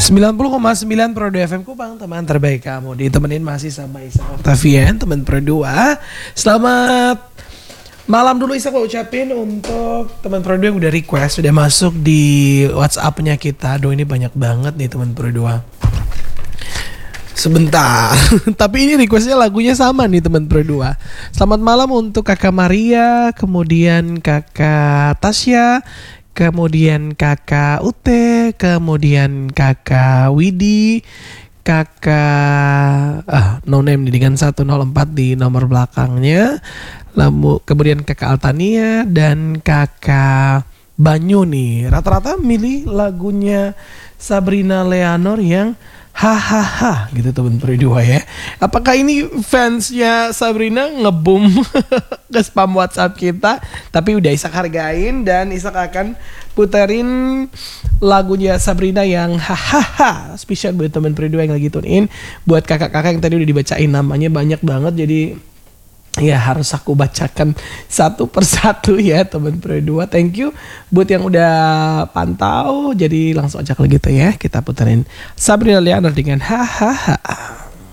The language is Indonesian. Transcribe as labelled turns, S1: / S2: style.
S1: 90,9 Pro 2 FM Kupang, teman terbaik kamu. Ditemenin masih sama Isak Octavian, teman Pro 2. Selamat malam dulu Isak, mau ucapin untuk teman Pro 2 yang udah request, sudah masuk di WhatsApp-nya kita. Aduh, ini banyak banget nih teman Pro 2. Sebentar, tapi ini requestnya lagunya sama nih teman Pro 2. Selamat malam untuk Kakak Maria, kemudian Kakak Tasya, kemudian Kakak Ute, kemudian Kakak Widi, Kakak no name nih dengan 104 di nomor belakangnya. Lalu kemudian Kakak Altania dan Kakak Banyu nih. Rata-rata milih lagunya Sabrina Leonor yang hahaha gitu teman Pro 2 ya. Apakah ini fansnya Sabrina ngebum ke spam WhatsApp kita? Tapi udah Isak hargain dan Isak akan puterin lagunya Sabrina yang hahaha spesial buat teman Pro 2 yang lagi tune in. Buat kakak-kakak yang tadi udah dibacain namanya banyak banget, jadi ya harus aku bacakan satu persatu ya teman Pro 2. Thank you buat yang udah pantau. Jadi langsung aja kalau gitu ya, kita puterin Sabrina Leonor dengan hahaha.